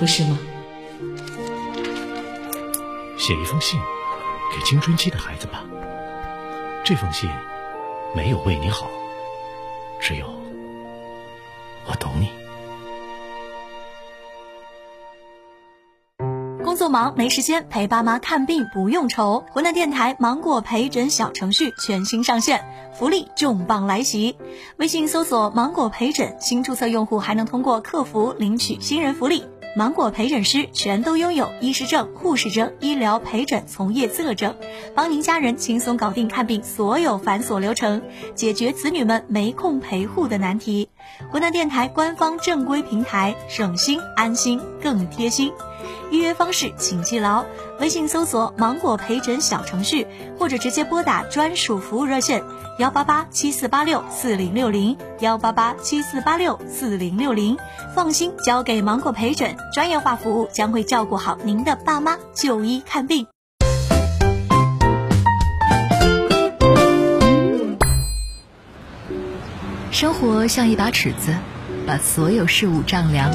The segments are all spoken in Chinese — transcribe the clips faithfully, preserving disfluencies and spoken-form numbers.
不是吗？ 写一封信给青春期的孩子吧，这封信没有为你好，只有我懂你。 工作忙没时间陪爸妈看病不用愁，湖南电台芒果陪诊小程序全新上线，福利重磅来袭！微信搜索芒果陪诊，新注册用户还能通过客服领取新人福利。芒果陪诊师全都拥有医师证、护士证、医疗陪诊从业资格证，帮您家人轻松搞定看病所有繁琐流程，解决子女们没空陪护的难题。湖南电台官方正规平台，省心安心更贴心。预约方式请记牢，微信搜索芒果陪诊小程序，或者直接拨打专属服务热线幺八八七四八六四零六零幺八八七四八六四零六零，放心交给芒果陪诊，专业化服务将会照顾好您的爸妈就医看病。 生活像一把尺子，把所有事物丈量。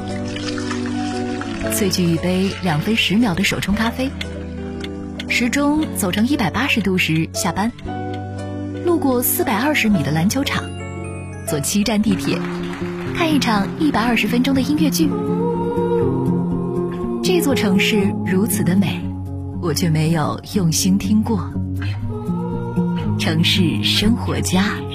萃取一杯两分十秒的手冲咖啡，时钟走成一百八十度时下班，路过四百二十米的篮球场，坐七站地铁，看一场一百二十分钟的音乐剧。这座城市如此的美，我却没有用心听过。城市生活家。